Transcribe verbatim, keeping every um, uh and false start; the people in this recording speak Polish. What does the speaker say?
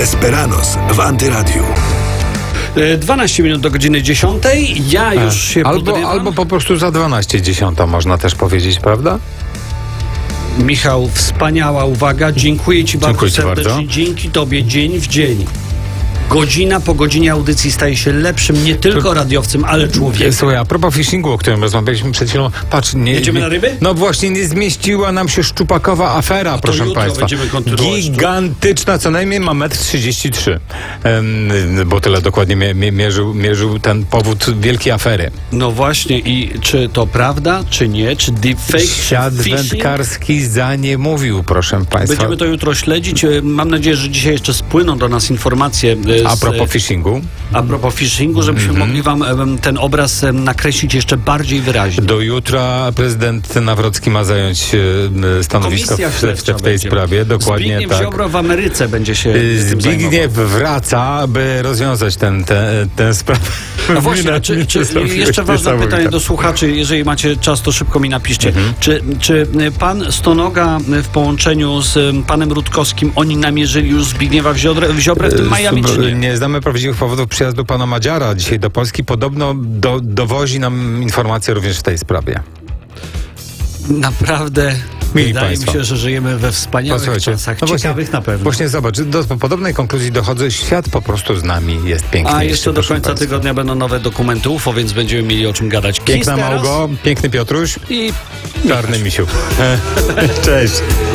Desperados w Antyradiu. dwanaście minut do godziny dziesiątej. Ja już się albo, podrywam. albo po prostu za dwanaście dziesiąta można też powiedzieć, prawda? Michał, wspaniała uwaga. Dziękuję Ci bardzo Dziękuję ci serdecznie. bardzo. Dzięki Tobie dzień w dzień. Godzina po godzinie audycji staje się lepszym nie tylko To- radiowcem, ale człowiekiem. Słuchaj, a propos phishingu, o którym rozmawialiśmy przed chwilą, patrz, nie... Jedziemy na ryby? No właśnie, nie zmieściła nam się szczupakowa afera, proszę jutro Państwa. będziemy kontynuować. Gigantyczna, co najmniej ma metr trzydzieści trzy, um, bo tyle dokładnie mie, mie, mierzył, mierzył ten powód wielkiej afery. No właśnie, i czy to prawda, czy nie? Czy deepfake, Świat czy phishing? wędkarski za nie mówił, proszę Państwa. Będziemy to jutro śledzić. Mam nadzieję, że dzisiaj jeszcze spłyną do nas informacje z, A propos phishingu, a propos phishingu, żebyśmy Mhm. mogli wam em, ten obraz em, nakreślić jeszcze bardziej wyraźnie. do jutra prezydent Nawrocki ma zająć e, stanowisko Komisja w, w, śledcza w tej będzie. sprawie. Dokładnie Zbigniew tak. Ziobro w Ameryce będzie się Y, tym zajmował. Zbigniew wraca, by rozwiązać ten, ten, ten sprawę. No właśnie, a czy, czy, jeszcze ważne pytanie do słuchaczy, jeżeli macie czas, to szybko mi napiszcie. Mhm. Czy, czy pan Stonoga w połączeniu z em, panem Rutkowskim, oni namierzyli już Zbigniewa Ziobrę, Ziobrę w tym Miami, czy nie? Nie znamy prawdziwych powodów przyjazdu pana Madziara dzisiaj do Polski. Podobno do, dowozi nam informacje również w tej sprawie. Naprawdę Mili wydaje państwo. mi się, że żyjemy we wspaniałych Posłuchajcie, czasach, no właśnie, ciekawych na pewno. Właśnie zobacz, do podobnej konkluzji dochodzę, świat po prostu z nami jest piękny. A jeszcze do końca tygodnia będą nowe dokumenty U F O, więc będziemy mieli o czym gadać. Piękna Kiss teraz Małgo, piękny Piotruś i czarny misiu. Cześć.